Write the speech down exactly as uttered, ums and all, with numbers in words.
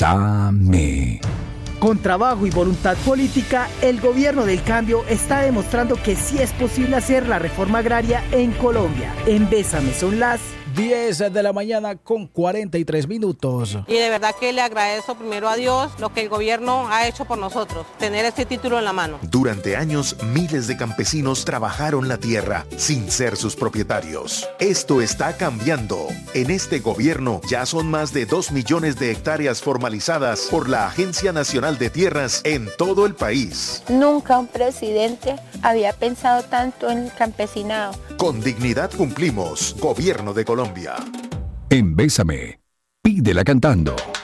Bésame. Con trabajo y voluntad política, el gobierno del cambio está demostrando que sí es posible hacer la reforma agraria en Colombia. En Bésame son las diez de la mañana con cuarenta y tres minutos. Y de verdad que le agradezco primero a Dios lo que el gobierno ha hecho por nosotros, tener este título en la mano. Durante años, miles de campesinos trabajaron la tierra sin ser sus propietarios. Esto está cambiando. En este gobierno ya son más de dos millones de hectáreas formalizadas por la Agencia Nacional de Tierras en todo el país. Nunca un presidente había pensado tanto en el campesinado. Con dignidad cumplimos. Gobierno de Colombia. En Bésame, pídela cantando.